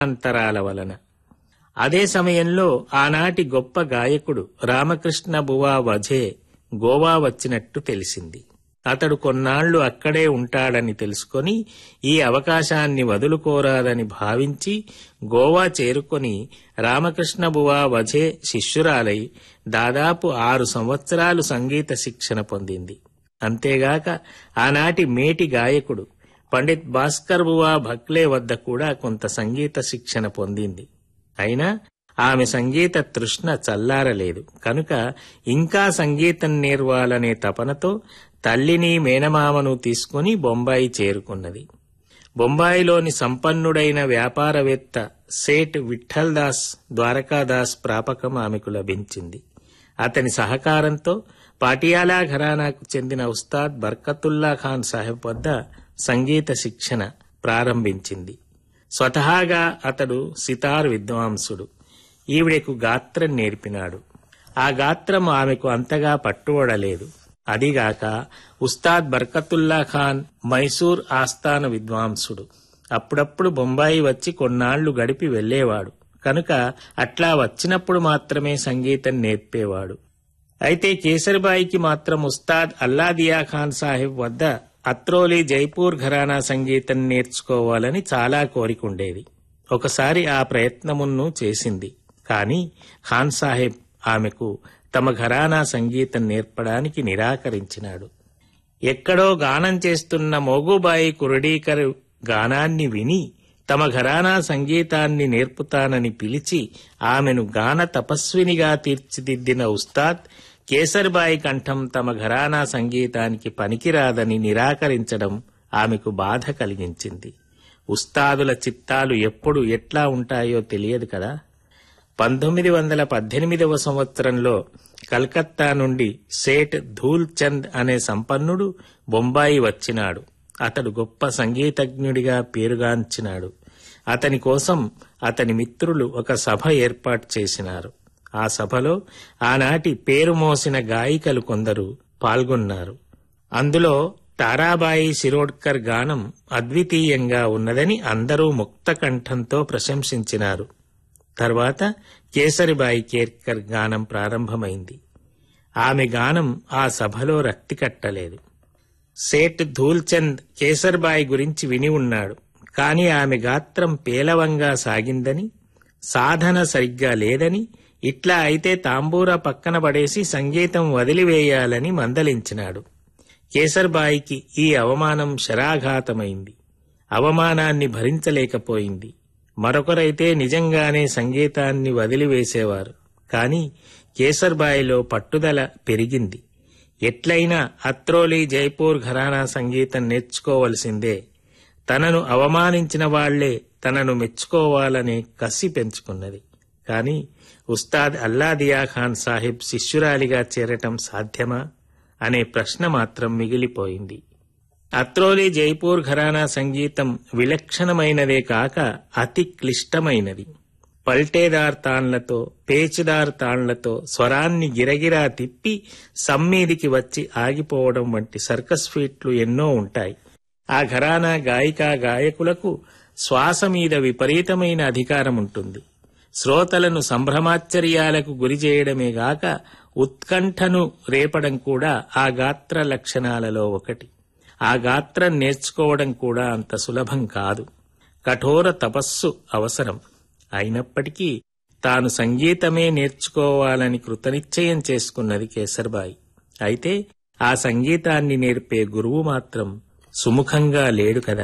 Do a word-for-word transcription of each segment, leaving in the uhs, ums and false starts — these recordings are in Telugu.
అంతరాల వలన. అదే సమయంలో ఆనాటి గొప్ప గాయకుడు రామకృష్ణ బువా వఝే గోవా వచ్చినట్టు తెలిసింది. అతడు కొన్నాళ్లు అక్కడే ఉంటాడని తెలుసుకొని ఈ అవకాశాన్ని వదులుకోరాదని భావించి గోవా చేరుకొని రామకృష్ణ బువా వఝే శిష్యురాలై దాదాపు ఆరు సంవత్సరాలు సంగీత శిక్షణ పొందింది. అంతేగాక ఆనాటి మేటి గాయకుడు పండిత్ భాస్కర్ బువా భక్లే వద్ద కూడా కొంత సంగీత శిక్షణ పొందింది. అయినా ఆమె సంగీత తృష్ణ చల్లారలేదు. కనుక ఇంకా సంగీతం నేర్వాలనే తపనతో తల్లిని మేనమామను తీసుకుని బొంబాయి చేరుకున్నది. బొంబాయిలోని సంపన్నుడైన వ్యాపారవేత్త సేట్ విఠల్ దాస్ ద్వారకాదాస్ ప్రాపకం ఆమెకు లభించింది. అతని సహకారంతో పాటియాలా ఘరానాకు చెందిన ఉస్తాద్ బర్కతుల్లా ఖాన్ సాహెబ్ వద్ద సంగీత శిక్షణ ప్రారంభించింది. స్వతహాగా అతడు సితార్ విద్వాంసుడు. ఈవిడకు గాత్రం నేర్పినాడు. ఆ గాత్రం ఆమెకు అంతగా పట్టుబడలేదు. అదిగాక ఉస్తాద్ బర్కతుల్లా ఖాన్ మైసూర్ ఆస్థాన విద్వాంసుడు. అప్పుడప్పుడు బొంబాయి వచ్చి కొన్నాళ్లు గడిపి వెళ్లేవాడు. కనుక అట్లా వచ్చినప్పుడు మాత్రమే సంగీతం నేర్పేవాడు. అయితే కేసరిబాయికి మాత్రం ఉస్తాద్ అల్లాదియా ఖాన్ సాహెబ్ వద్ద అత్రోలి జైపూర్ ఘరానా సంగీతం నేర్చుకోవాలని చాలా కోరికుండేది. ఒకసారి ఆ ప్రయత్నమును చేసింది. కాని ఖాన్ సాహెబ్ ఆమెకు తమ ఘరానా సంగీతం నేర్పడానికి నిరాకరించినాడు. ఎక్కడో గానం చేస్తున్న మోగుబాయి కురడీకర్ గానాన్ని విని తమ ఘరానా సంగీతాన్ని నేర్పుతానని పిలిచి ఆమెను గాన తపస్వినిగా తీర్చిదిద్దిన ఉస్తాద్ కేసర్బాయి కంఠం తమ ఘరానా సంగీతానికి పనికిరాదని నిరాకరించడం ఆమెకు బాధ కలిగించింది. ఉస్తాదుల చిత్తాలు ఎప్పుడు ఎట్లా ఉంటాయో తెలియదు కదా. పంతొమ్మిది వందల పద్దెనిమిదవ సంవత్సరంలో కలకత్తా నుండి సేట్ ధూల్ చంద్ అనే సంపన్నుడు బొంబాయి వచ్చినాడు. అతడు గొప్ప సంగీతజ్ఞుడిగా పేరుగాంచినాడు. అతని కోసం అతని మిత్రులు ఒక సభ ఏర్పాటు చేసినారు. ఆ సభలో ఆనాటి పేరు మోసిన గాయికలు కొందరు పాల్గొన్నారు. అందులో తారాబాయి శిరోడ్కర్ గానం అద్వితీయంగా ఉన్నదని అందరూ ముక్త కంఠంతో ప్రశంసించినారు. తర్వాత కేసరిబాయి కేర్కర్ గానం ప్రారంభమైంది. ఆమె గానం ఆ సభలో రక్తి కట్టలేదు. సేట్ ధూల్చంద్ కేసర్బాయి గురించి విని ఉన్నాడు. కాని ఆమె గాత్రం పేలవంగా సాగిందని, సాధన సరిగ్గా లేదని, ఇట్లా అయితే తాంబూరా పక్కన పడేసి సంగీతం వదిలివేయాలని మందలించినాడు. కేసర్బాయికి ఈ అవమానం శరాఘాతమైంది. అవమానాన్ని భరించలేకపోయింది. మరొకరైతే నిజంగానే సంగీతాన్ని వదిలివేసేవారు. కాని కేసర్బాయిలో పట్టుదల పెరిగింది. ఎట్లయినా అత్రోలి జైపూర్ ఘరానా సంగీతం నేర్చుకోవలసిందే. తనను అవమానించిన వాళ్లే తనను మెచ్చుకోవాలనే కసి పెంచుకున్నది. కాని ఉస్తాద్ అల్లాదియా ఖాన్ సాహిబ్ శిష్యురాలిగా చేరటం సాధ్యమా అనే ప్రశ్న మాత్రం మిగిలిపోయింది. అత్రోలి జైపూర్ ఘరానా సంగీతం విలక్షణమైనదే కాక అతి క్లిష్టమైనది. పల్టేదార్ తాళ్లతో, పేచిదార్ తాళ్లతో స్వరాన్ని గిరగిరా తిప్పి సమ్మీదికి వచ్చి ఆగిపోవడం వంటి సర్కస్ ఫీట్లు ఎన్నో ఉంటాయి. ఆ ఘరానా గాయికా గాయకులకు శ్వాస మీద విపరీతమైన అధికారం ఉంటుంది. శ్రోతలను సంభ్రమాశ్చర్యాలకు గురిచేయడమే గాక ఉత్కంఠను రేపడం కూడా ఆ గాత్ర లక్షణాలలో ఒకటి. ఆ గాత్రం నేర్చుకోవడం కూడా అంత సులభం కాదు. కఠోర తపస్సు అవసరం. అయినప్పటికీ తాను సంగీతమే నేర్చుకోవాలని కృతనిశ్చయం చేసుకున్నది కేసర్బాయి. అయితే ఆ సంగీతాన్ని నేర్పే గురువు మాత్రం సుముఖంగా లేడు కదా.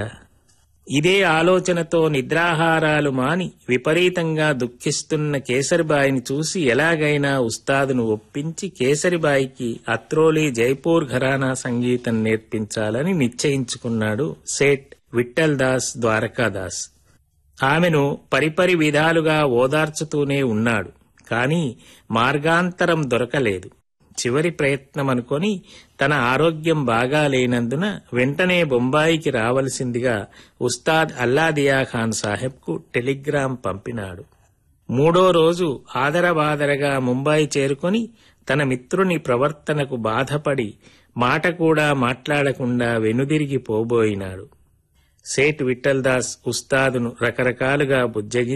ఇదే ఆలోచనతో నిద్రాహారాలు మాని విపరీతంగా దుఃఖిస్తున్న కేసరిబాయిని చూసి ఎలాగైనా ఉస్తాదును ఒప్పించి కేసరిబాయికి అత్రోలి జైపూర్ ఘరానా సంగీతం నేర్పించాలని నిశ్చయించుకున్నాడు సేట్ విఠల్ దాస్ ద్వారకాదాస్. ఆమెను పరిపరి విధాలుగా ఓదార్చుతూనే ఉన్నాడు. కాని మార్గాంతరం దొరకలేదు. చివరి ప్రయత్నమనుకొని తన ఆరోగ్యం బాగా లేనందున వెంటనే బొంబాయికి రావలసిందిగా ఉస్తాద్ అల్లాదియా ఖాన్ సాహెబ్కు టెలిగ్రాం పంపినాడు. మూడో రోజు ఆదరబాదరగా ముంబాయి చేరుకొని తన మిత్రుని ప్రవర్తనకు బాధపడి మాట కూడా మాట్లాడకుండా వెనుదిరిగి పోబోయినాడు. సేట్ విఠల్ దాస్ ఉస్తాదును రకరకాలుగా బుజ్జగి